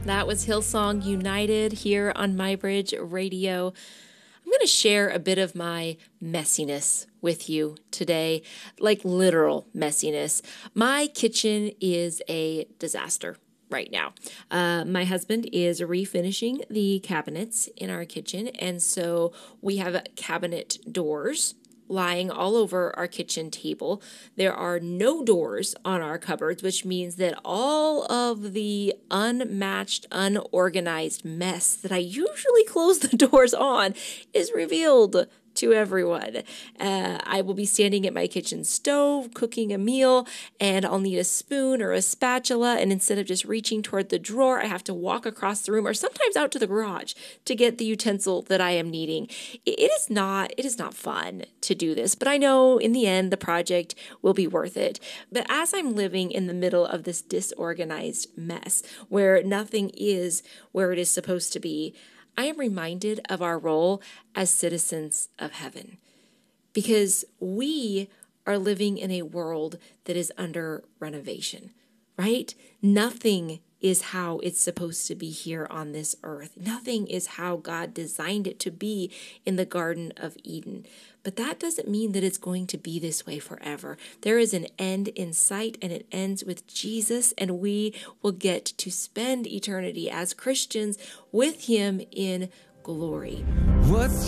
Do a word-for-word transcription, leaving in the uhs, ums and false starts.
That was Hillsong United here on MyBridge Radio. I'm going to share a bit of my messiness with you today, like literal messiness. My kitchen is a disaster right now. Uh, my husband is refinishing the cabinets in our kitchen, and so we have cabinet doors lying all over our kitchen table. There are no doors on our cupboards, which means that all of the unmatched, unorganized mess that I usually close the doors on is revealed to everyone. Uh, I will be standing at my kitchen stove cooking a meal, and I'll need a spoon or a spatula, and instead of just reaching toward the drawer, I have to walk across the room or sometimes out to the garage to get the utensil that I am needing. It is not, it is not fun to do this, but I know in the end the project will be worth it. But as I'm living in the middle of this disorganized mess where nothing is where it is supposed to be, I am reminded of our role as citizens of heaven, because we are living in a world that is under renovation, right? Nothing is how it's supposed to be here on this earth. Nothing is how God designed it to be in the Garden of Eden. But that doesn't mean that it's going to be this way forever. There is an end in sight, and it ends with Jesus, and we will get to spend eternity as Christians with him in glory. What's